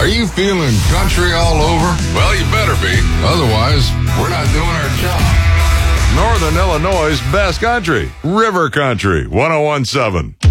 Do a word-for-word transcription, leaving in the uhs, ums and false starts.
Are you feeling country all over? Well, you better be. Otherwise, we're not doing our job. Northern Illinois' best country, River Country, one oh one seven.